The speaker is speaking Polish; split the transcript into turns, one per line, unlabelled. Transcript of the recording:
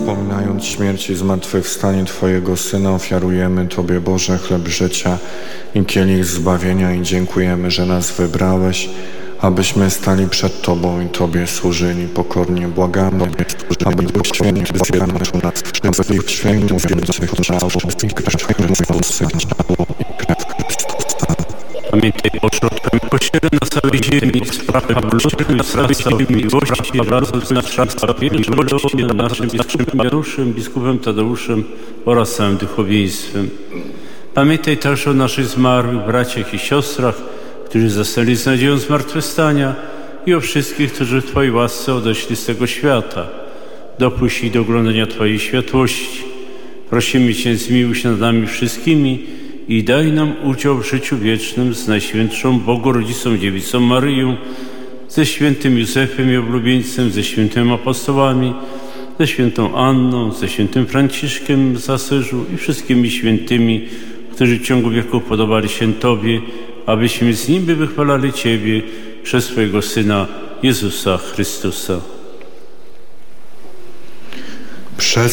Wspominając śmierć i zmartwychwstanie Twojego Syna, ofiarujemy Tobie, Boże, chleb życia i kielich zbawienia i dziękujemy, że nas wybrałeś, abyśmy stali przed Tobą i Tobie służyli. Pokornie błagamy, aby Duch Święty zjednoczył nas wszystkich w świętym wierzących ciało i krew Chrystusa.
Pamiętaj, Boże, Twoim pościele na całej ziemi, sprawę na całej ziemi miłości, wraz z naszym Bożym, naszym Januszem, biskupem Tadeuszem oraz całym duchowieństwem. Pamiętaj też o naszych zmarłych braciach i siostrach, którzy zastali z nadzieją zmartwychwstania i o wszystkich, którzy w Twojej łasce odeszli z tego świata. Dopuść ich do oglądania Twojej światłości. Prosimy Cię, zmiłuj się nad nami wszystkimi i daj nam udział w życiu wiecznym z Najświętszą Bogorodzicą Dziewicą Maryją, ze świętym Józefem i oblubieńcem, ze świętymi apostołami, ze świętą Anną, ze świętym Franciszkiem z Asyżu i wszystkimi świętymi, którzy w ciągu wieków podobali się Tobie, abyśmy z nimi wychwalali Ciebie przez swojego Syna Jezusa Chrystusa.